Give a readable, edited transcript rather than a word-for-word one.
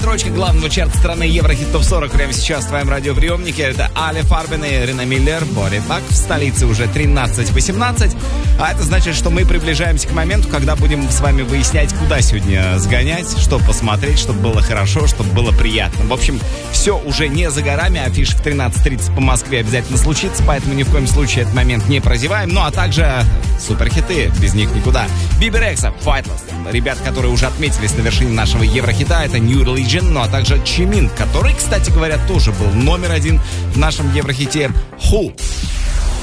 строчка главного чарта страны Еврохит Топ 40 прямо сейчас в твоем радиоприемнике. Это Аля Фарбен и Рина Миллер, Бодибаг. В столице уже 13:18. А это значит, что мы приближаемся к моменту, когда будем с вами выяснять, куда сегодня сгонять, что посмотреть, чтобы было хорошо, чтобы было приятно. В общем, все уже не за горами. Афиша в 13:30 по Москве обязательно случится, поэтому ни в коем случае этот момент не прозеваем. Ну а также суперхиты, без них никуда. Биби Рекса, Fightless. Ребят, которые уже отметились на вершине нашего Еврохита, это New Religion, ну а также Чимин, который, кстати говоря, тоже был номер один в нашем Еврохите. Who?